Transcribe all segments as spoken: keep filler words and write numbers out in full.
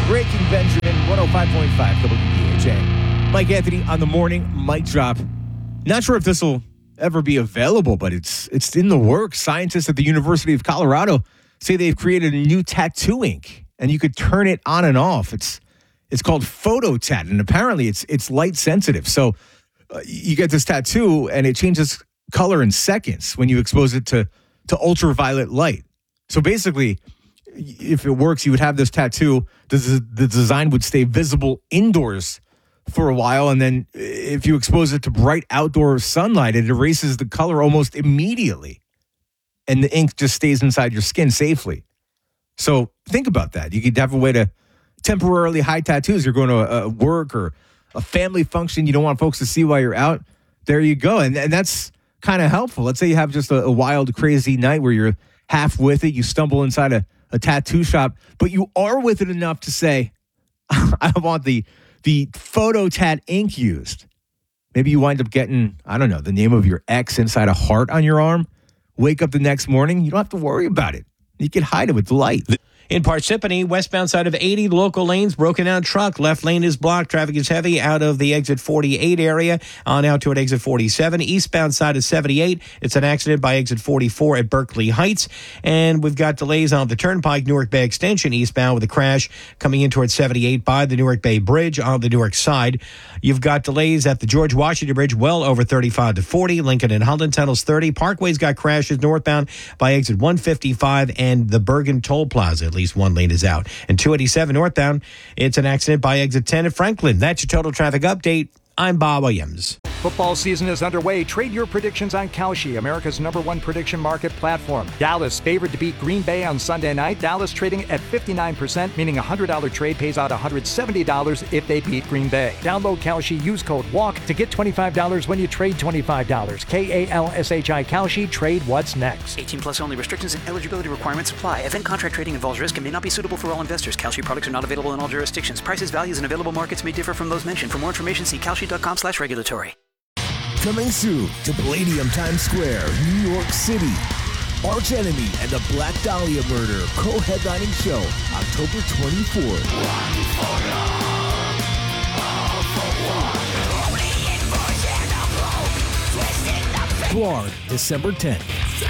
Breaking Benjamin, one oh five point five W B H A. Mike Anthony on the morning mic drop. Not sure if this will ever be available, but it's it's in the works. Scientists at the University of Colorado say they've created a new tattoo ink, and you could turn it on and off. It's it's called PhotoTat, and apparently it's it's light sensitive. So uh, you get this tattoo, and it changes color in seconds when you expose it to to ultraviolet light. So basically, if it works, you would have this tattoo. The, the design would stay visible indoors for a while, and then if you expose it to bright outdoor sunlight, it erases the color almost immediately, and the ink just stays inside your skin safely. So think about that. You could have a way to temporarily hide tattoos. You're going to a, a work or a family function. You don't want folks to see while you're out. There you go. And, and that's kind of helpful. Let's say you have just a, a wild, crazy night where you're half with it. You stumble inside a, a tattoo shop, but you are with it enough to say, I want the the PhotoTat ink used. Maybe you wind up getting, I don't know, the name of your ex inside a heart on your arm. Wake up the next morning, you don't have to worry about it. You can hide it with light. In Parsippany, westbound side of eighty, local lanes, broken down truck. Left lane is blocked. Traffic is heavy out of the exit forty-eight area on out toward exit forty-seven. Eastbound side of seventy-eight, it's an accident by exit forty-four at Berkeley Heights. And we've got delays on the Turnpike, Newark Bay Extension eastbound with a crash coming in towards seventy-eight by the Newark Bay Bridge on the Newark side. You've got delays at the George Washington Bridge well over thirty-five to forty. Lincoln and Holland tunnels thirty. Parkway's got crashes northbound by exit one fifty-five and the Bergen Toll Plaza. At least one lane is out. And two eighty-seven northbound, it's an accident by exit ten at Franklin. That's your total traffic update. I'm Bob Williams. Football season is underway. Trade your predictions on Kalshi, America's number one prediction market platform. Dallas favored to beat Green Bay on Sunday night. Dallas trading at fifty-nine percent, meaning a one hundred dollars trade pays out one hundred seventy dollars if they beat Green Bay. Download Kalshi, use code WALK to get twenty-five dollars when you trade twenty-five dollars. K A L S H I Kalshi, trade what's next. eighteen plus only. Restrictions and eligibility requirements apply. Event contract trading involves risk and may not be suitable for all investors. Kalshi products are not available in all jurisdictions. Prices, values, and available markets may differ from those mentioned. For more information, see kalshi.com slash regulatory. Coming soon to Palladium Times Square, New York City. Arch Enemy and the Black Dahlia Murder co-headlining show October twenty-fourth. Blard, December tenth.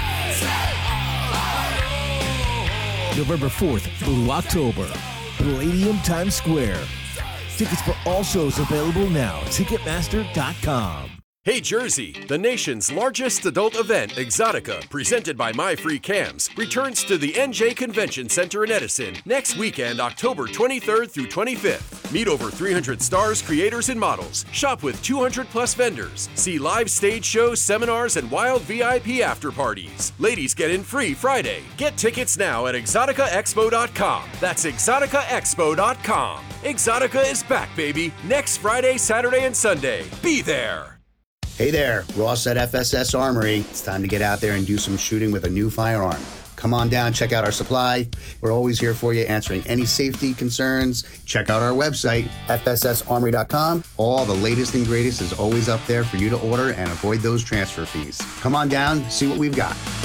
November fourth through October. Palladium Times Square. Tickets for all shows available now. Ticketmaster dot com. Hey Jersey, the nation's largest adult event, Exotica, presented by My Free Cams, returns to the N J Convention Center in Edison next weekend, October twenty-third through twenty-fifth. Meet over three hundred stars, creators, and models. Shop with two hundred plus vendors. See live stage shows, seminars, and wild V I P after parties. Ladies get in free Friday. Get tickets now at exotica expo dot com. That's exotica expo dot com. Exotica is back, baby. Next Friday, Saturday, and Sunday. Be there. Hey there, Ross at F S S Armory. It's time to get out there and do some shooting with a new firearm. Come on down, check out our supply. We're always here for you, answering any safety concerns. Check out our website, F S S armory dot com. All the latest and greatest is always up there for you to order and avoid those transfer fees. Come on down, see what we've got.